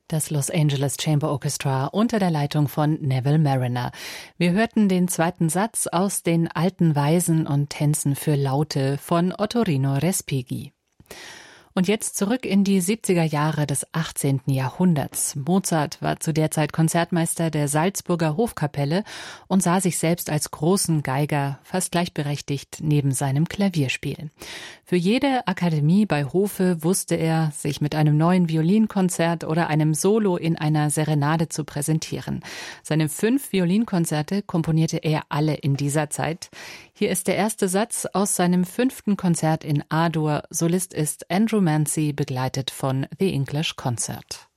Das Los Angeles Chamber Orchestra unter der Leitung von Neville Marriner. Wir hörten den zweiten Satz aus den alten Weisen und Tänzen für Laute von Ottorino Respighi. Und jetzt zurück in die 70er Jahre des 18. Jahrhunderts. Mozart war zu der Zeit Konzertmeister der Salzburger Hofkapelle und sah sich selbst als großen Geiger, fast gleichberechtigt neben seinem Klavierspiel. Für jede Akademie bei Hofe wusste er, sich mit einem neuen Violinkonzert oder einem Solo in einer Serenade zu präsentieren. Seine 5 Violinkonzerte komponierte er alle in dieser Zeit. Hier ist der erste Satz aus seinem 5. Konzert in A-Dur. Solist ist Andrew Mancy, begleitet von The English Concert.